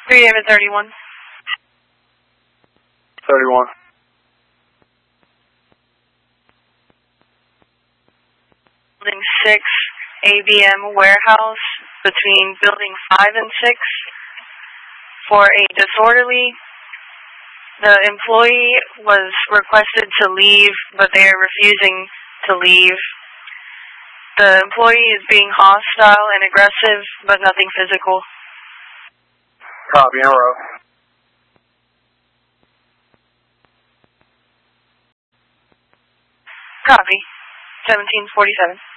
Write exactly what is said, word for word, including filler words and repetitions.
three David thirty-one. thirty-one. Building six, A B M warehouse between building five and six for a disorderly. The employee was requested to leave, but they are refusing to leave. The employee is being hostile and aggressive, but nothing physical. Copy, in a row. Copy. seventeen forty-seven.